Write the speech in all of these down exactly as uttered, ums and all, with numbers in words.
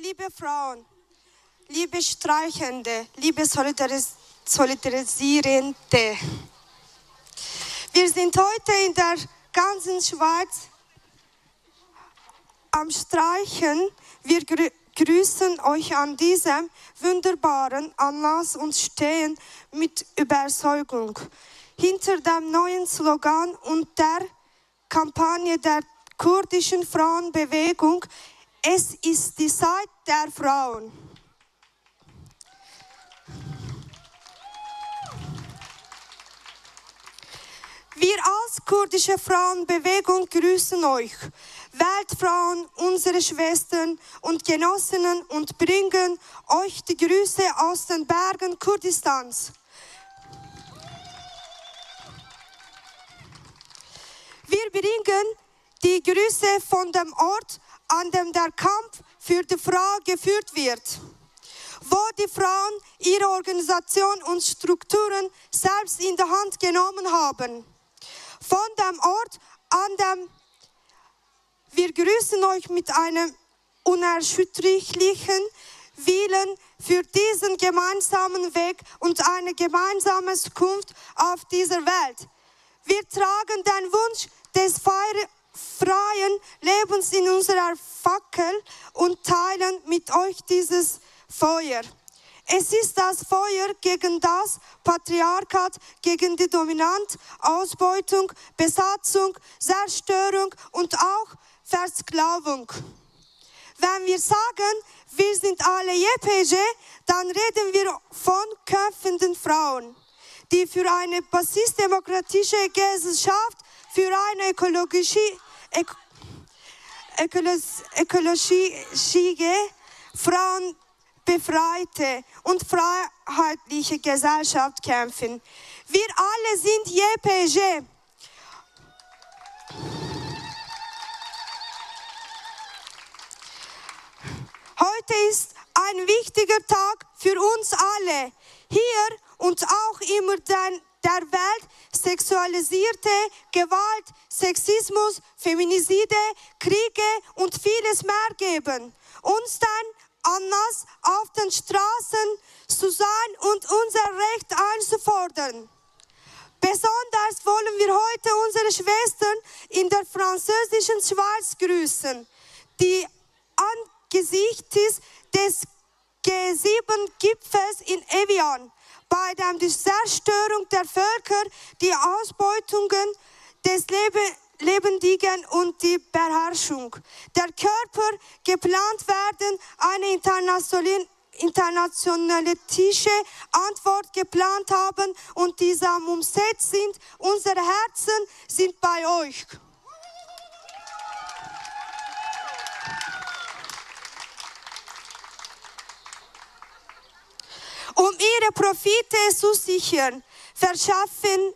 liebe Frauen, liebe Streichende, liebe Solidaris Solidarisierende. Wir sind heute in der ganzen Schweiz am Streichen. Wir grü grüßen euch an diesem wunderbaren Anlass und stehen mit Überzeugung hinter dem neuen Slogan und der Kampagne der kurdischen Frauenbewegung. Es ist die Zeit der Frauen. Wir als kurdische Frauenbewegung grüßen euch, Weltfrauen, unsere Schwestern und Genossinnen, und bringen euch die Grüße aus den Bergen Kurdistans. Wir bringen die Grüße von dem Ort, an dem der Kampf für die Frau geführt wird, wo die Frauen ihre Organisation und Strukturen selbst in der Hand genommen haben. Von dem Ort, an dem wir grüßen euch mit einem unerschütterlichen Willen für diesen gemeinsamen Weg und eine gemeinsame Zukunft auf dieser Welt. Wir tragen den Wunsch des freien Lebens in unserer Fackel und teilen mit euch dieses Feuer. Es ist das Feuer gegen das Patriarchat, gegen die Dominanz, Ausbeutung, Besatzung, Zerstörung und auch Versklavung. Wenn wir sagen, wir sind alle J P G, dann reden wir von kämpfenden Frauen, die für eine basisdemokratische Gesellschaft, für eine ökologische, ök, ökologische, frauenbefreite und freiheitliche Gesellschaft kämpfen. Wir alle sind J P G. Heute ist ein wichtiger Tag für uns alle. Hier und auch immer den, der Welt sexualisierte Gewalt, Sexismus, Feminicide, Kriege und vieles mehr geben. Uns den Anlass, auf den Straßen zu sein und unser Recht einzufordern. Besonders wollen wir heute unsere Schwestern in der französischen Schweiz grüßen, die angesichts des G sieben Gipfels in Evian, bei der die Zerstörung der Völker, die Ausbeutungen des Lebens, Lebendigen und die Beherrschung der Körper geplant werden, eine internationalistische Antwort geplant haben und diese am Umsetzen sind. Unsere Herzen sind bei euch. Um ihre Profite zu sichern, verschaffen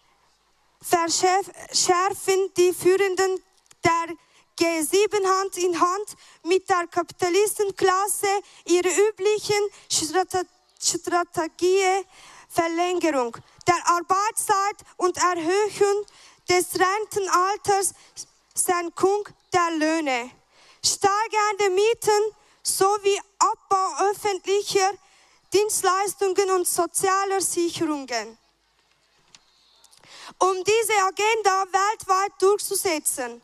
verschärfen die Führenden der G sieben Hand in Hand mit der Kapitalistenklasse ihre üblichen Strategie Verlängerung der Arbeitszeit und Erhöhung des Rentenalters, Senkung der Löhne, steigende Mieten sowie Abbau öffentlicher Dienstleistungen und sozialer Sicherungen. Um diese Agenda weltweit durchzusetzen.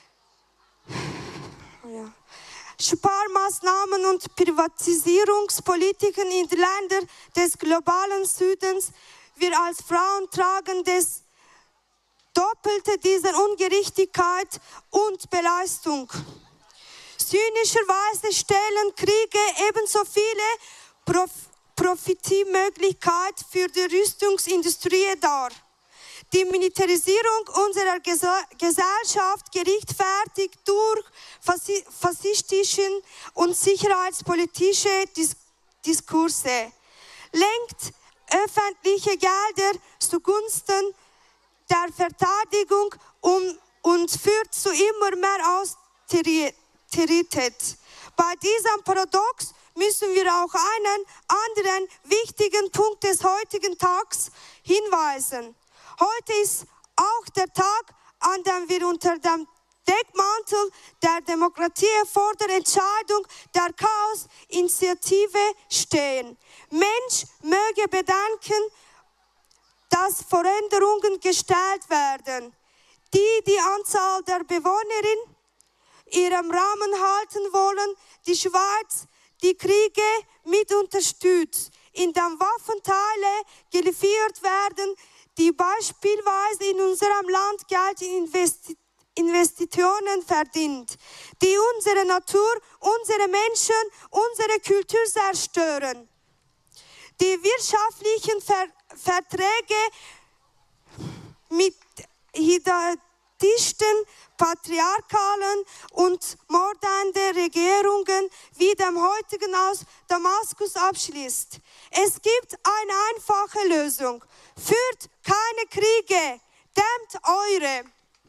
Ja. Sparmaßnahmen und Privatisierungspolitiken in den Ländern des globalen Südens. Wir als Frauen tragen das Doppelte dieser Ungerechtigkeit und Belastung. Zynischerweise stellen Kriege ebenso viele Prof Profitmöglichkeiten für die Rüstungsindustrie dar. Die Militarisierung unserer Gesellschaft, gerechtfertigt durch faschistische und sicherheitspolitische Dis Diskurse, lenkt öffentliche Gelder zugunsten der Verteidigung um, und führt zu immer mehr Austerität. Bei diesem Paradox müssen wir auch einen anderen wichtigen Punkt des heutigen Tages hinweisen. Heute ist auch der Tag, an dem wir unter dem Deckmantel der Demokratie vor der Entscheidung der Chaos-Initiative stehen. Mensch möge bedenken, dass Veränderungen gestellt werden, die die Anzahl der Bewohnerinnen ihrem Rahmen halten wollen, die Schweiz die Kriege mit unterstützt, in denen Waffenteile geliefert werden, die beispielsweise in unserem Land Geld in Investi- Investitionen verdient, die unsere Natur, unsere Menschen, unsere Kultur zerstören. Die wirtschaftlichen Ver- Verträge mit hidratischen, patriarchalen und mordenden Regierungen wie dem heutigen aus Damaskus abschließt. Es gibt eine einfache Lösung. Führt keine Kriege, dämmt eure.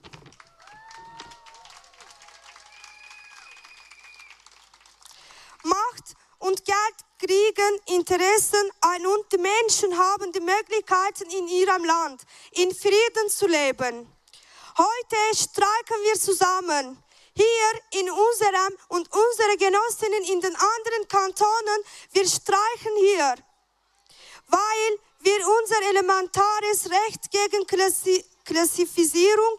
Macht und Geld kriegen Interessen ein und die Menschen haben die Möglichkeiten in ihrem Land in Frieden zu leben. Heute streiken wir zusammen, hier in unserem und unsere Genossinnen in den anderen Kantonen, wir streichen hier, weil wir unser elementares Recht gegen Klassi- Klassifizierung,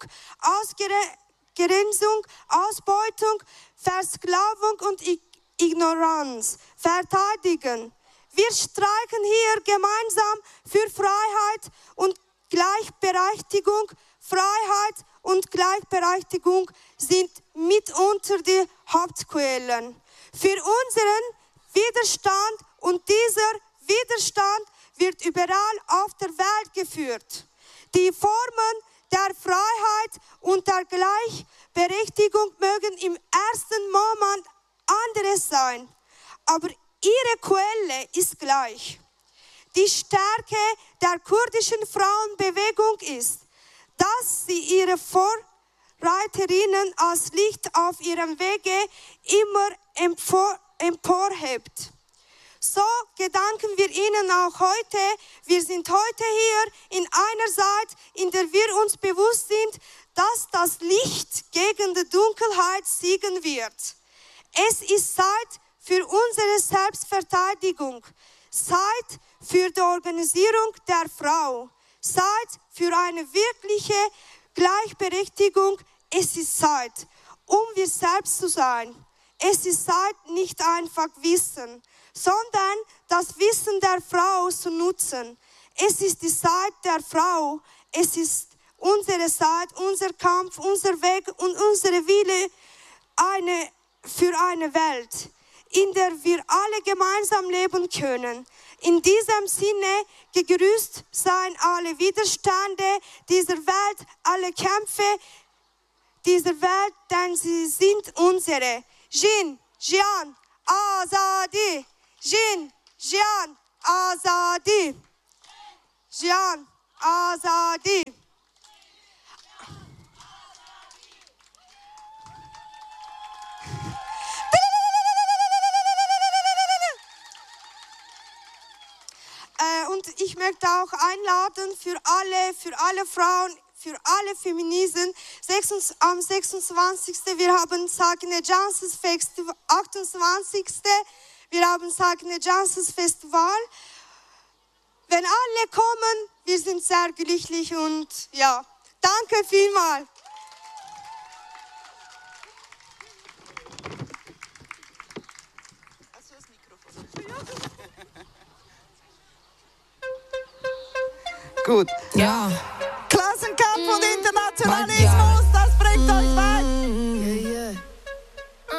Ausgrenzung, Ausbeutung, Versklavung und Ignoranz verteidigen. Wir streiken hier gemeinsam für Freiheit und Gleichberechtigung. Freiheit und Gleichberechtigung sind mitunter die Hauptquellen für unseren Widerstand, und dieser Widerstand wird überall auf der Welt geführt. Die Formen der Freiheit und der Gleichberechtigung mögen im ersten Moment anderes sein, aber ihre Quelle ist gleich. Die Stärke der kurdischen Frauenbewegung ist, dass sie ihre Vorreiterinnen als Licht auf ihrem Wege immer empor, emporhebt. So gedanken wir ihnen auch heute. Wir sind heute hier in einer Zeit, in der wir uns bewusst sind, dass das Licht gegen die Dunkelheit siegen wird. Es ist Zeit für unsere Selbstverteidigung, Zeit für die Organisierung der Frau, Zeit für eine wirkliche Gleichberechtigung. Es ist Zeit, um wir selbst zu sein. Es ist Zeit, nicht einfach Wissen, sondern das Wissen der Frau zu nutzen. Es ist die Zeit der Frau. Es ist unsere Zeit, unser Kampf, unser Weg und unsere Wille eine, für eine Welt, in der wir alle gemeinsam leben können. In diesem Sinne gegrüßt seien alle Widerstände dieser Welt, alle Kämpfe dieser Welt, denn sie sind unsere. Jin, Jian, Azadi. Jin, Jian, Azadi. Jian, Azadi. Äh, und ich möchte auch einladen für alle, für alle Frauen, für alle Feministen. Am sechsundzwanzigsten wir haben Sakine Janssens Festival, achtundzwanzigsten wir haben Sakine Janssens Festival. Wenn alle kommen, wir sind sehr glücklich und ja, danke vielmals. Gut. Ja. Klassenkampf und internationale